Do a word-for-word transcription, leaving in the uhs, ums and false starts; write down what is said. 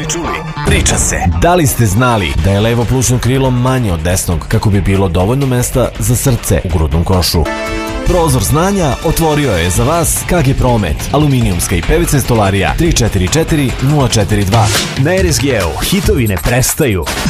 čuli, priča se. Da li ste znali da je levo plućno krilo manje od desnog kako bi bilo dovoljno mesta za srce u grudnom košu? Prozor znanja otvorio je za vas K G Promet, aluminijumska i P V C stolarija tri četiri četiri nula četiri dva. Na R S G-u hitovi ne prestaju.